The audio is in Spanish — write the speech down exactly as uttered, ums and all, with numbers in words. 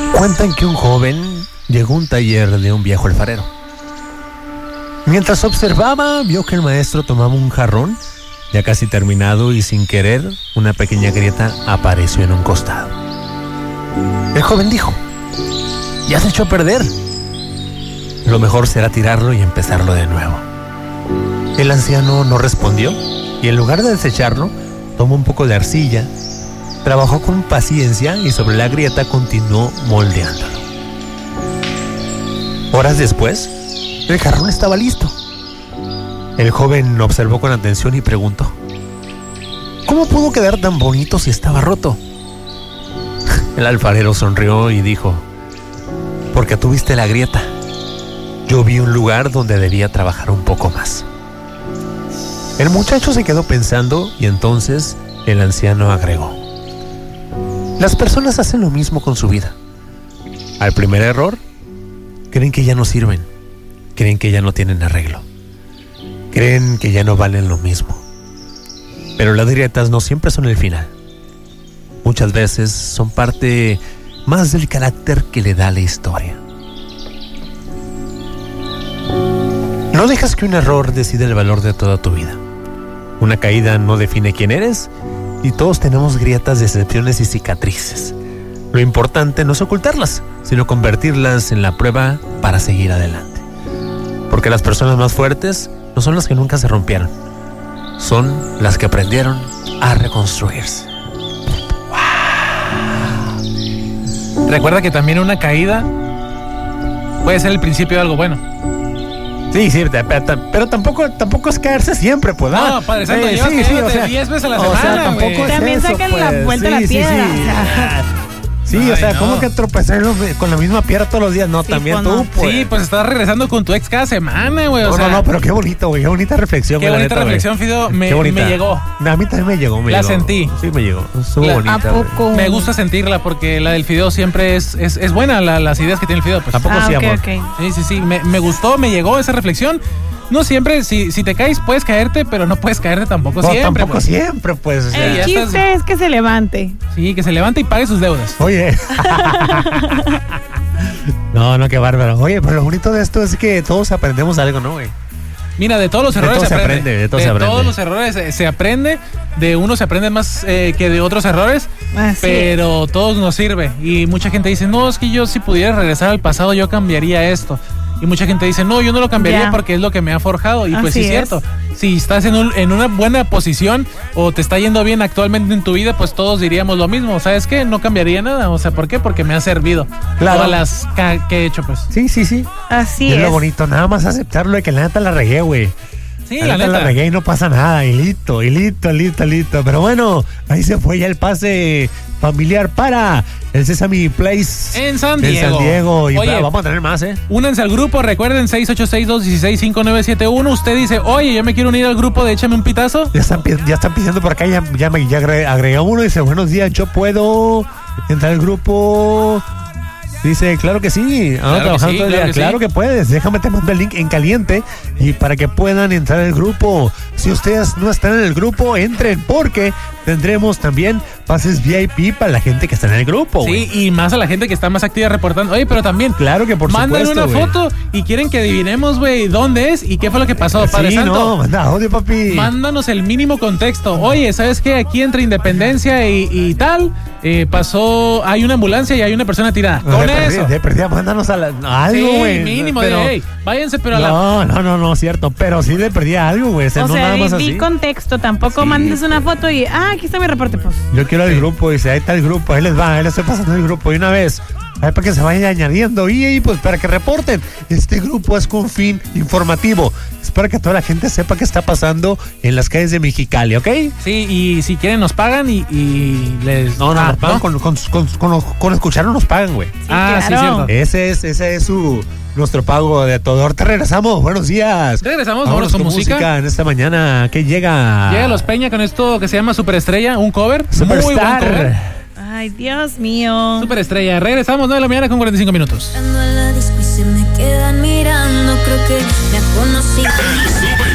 Cuentan que un joven llegó a un taller de un viejo alfarero. Mientras observaba, vio que el maestro tomaba un jarrón ya casi terminado y sin querer una pequeña grieta apareció en un costado. El joven dijo: ya se echó a perder. Lo mejor será tirarlo y empezarlo de nuevo. El anciano no respondió y en lugar de desecharlo, tomó un poco de arcilla, trabajó con paciencia y sobre la grieta continuó moldeándolo. Horas después, el jarrón estaba listo. El joven observó con atención y preguntó: ¿cómo pudo quedar tan bonito si estaba roto? El alfarero sonrió y dijo: porque tuviste la grieta. Yo vi un lugar donde debía trabajar un poco más. El muchacho se quedó pensando y entonces el anciano agregó: las personas hacen lo mismo con su vida. Al primer error, creen que ya no sirven, creen que ya no tienen arreglo, creen que ya no valen lo mismo. Pero las grietas no siempre son el final. Muchas veces son parte más del carácter que le da la historia. No dejas que un error decida el valor de toda tu vida. Una caída no define quién eres y todos tenemos grietas, decepciones y cicatrices. Lo importante no es ocultarlas, sino convertirlas en la prueba para seguir adelante. Porque las personas más fuertes no son las que nunca se rompieron, son las que aprendieron a reconstruirse. Wow. Recuerda que también una caída puede ser el principio de algo bueno. Sí, sí, pero, pero tampoco, tampoco es caerse siempre, pues. ¿Ah? No, Padre Santo, sí, llevas sí, sí, o sea, diez veces a la o semana, sea, tampoco güey. es También eso, sacan pues. la vuelta sí, a la sí, piedra. Sí, sí, Ay, o sea, no. ¿cómo que tropezar con la misma piedra todos los días? No, Sí, también pues, tú, no. pues. Sí, pues estás regresando con tu ex cada semana, güey. O No, sea, no, no, pero qué bonito, güey, qué bonita reflexión. qué güey, la bonita neta, reflexión, güey. Fido. Me, Qué bonita. me llegó. A mí también me llegó, me La llegó. sentí. Sí, me llegó. Estuvo La- bonita. ¿A poco? güey. Me gusta sentirla porque la del Fido siempre es, es, es buena, la- las ideas que tiene el Fido. Pues. ¿A poco Ah, sí, ok, amor? ok. Sí, sí, sí. Me, me gustó, me llegó esa reflexión. No siempre, si, si te caes, puedes caerte, pero no puedes caerte tampoco No, siempre. tampoco pues. siempre, pues. o sea. Ey, El ya chiste estás- es que se levante. Sí, que se levante y pague sus deudas. Oye. No, no, qué bárbaro. Oye, pero lo bonito de esto es que todos aprendemos algo, ¿no, güey? Mira, de todos los De errores todo se se aprende. aprende, de todo se aprende. todos los errores se, se aprende. De unos se aprende más eh, que de otros errores. Así pero todos nos sirve. Y mucha gente dice, no, es que yo si pudiera regresar al pasado, yo cambiaría esto. Y mucha gente dice, no, yo no lo cambiaría Ya. porque es lo que me ha forjado. Y pues Así sí, es es. cierto. Si estás en, un, en una buena posición o te está yendo bien actualmente en tu vida, pues todos diríamos lo mismo. ¿Sabes qué? No cambiaría nada. O sea, ¿por qué? Porque me ha servido. Claro. Todas las ca- que he hecho, pues. Sí, sí, sí. Así Y es es. lo bonito, nada más aceptarlo de que la neta la regué, güey. Sí, la la neta neta. la regué y no pasa nada, y listo, y listo, listo, listo. Pero bueno, ahí se fue ya el pase familiar para el Sesame Place En San en Diego. San Diego. Y Oye, va- vamos a tener más, ¿eh? únanse al grupo, recuerden seis ocho seis, dos uno seis, cinco nueve siete uno. Usted dice, oye, yo me quiero unir al grupo de Échame un Pitazo. Ya están, pi- ya están pidiendo por acá, ya, ya, me, ya agre- agregó uno, dice, buenos días, yo puedo entrar al grupo. Dice, claro que sí, Claro que trabajando sí, todo el claro día. que Claro sí. que puedes, déjame te mando el link en caliente y para que puedan entrar al grupo. Si ustedes no están en el grupo, entren porque tendremos también pases V I P para la gente que está en el grupo, güey. Sí, y más a la gente que está más activa reportando. Oye, pero también, Claro que por mandan supuesto, una güey. foto y quieren que adivinemos, güey, dónde es y qué fue lo que pasó, Padre Sí, Santo. no, manda audio, papi. Mándanos el mínimo contexto. Oye, ¿sabes qué? Aquí entre Independencia y, y tal, eh, pasó, hay una ambulancia y hay una persona tirada. No, Con de eso. perdida, de perdida, mándanos a la, algo, Sí, güey. mínimo, Pero- de, hey, váyanse, pero a la... No, no, no, no, cierto. Pero sí le perdí algo, güey. O sea, O no sea, nada di, más di así. contexto. Tampoco Sí. mandes una foto y, ah, aquí está mi reporte, pues. Yo quiero el grupo, dice, ahí está el grupo, ahí les va, ahí les estoy pasando el grupo. Y una vez, ahí para que se vayan añadiendo y, y pues para que reporten. Este grupo es con fin informativo. Es para que toda la gente sepa qué está pasando en las calles de Mexicali, ¿ok? Sí, y si quieren nos pagan y, y les... No, no, Ah, nos pagan ¿no? con, con, con, con, con escuchar no nos pagan, güey. Ah, sí, claro. cierto. Ese es, ese es su nuestro pago de todo. Ahorita regresamos, buenos días. Regresamos, vámonos con música. en esta mañana. ¿Qué llega? Llega Los Peña con esto que se llama Superestrella, un cover. Muy buen Superstar. cover. Ay, Dios mío. Superestrella. Regresamos nueve de la mañana con cuarenta y cinco minutos. Entrando a la disco y se me quedan mirando, creo que me ha conocido.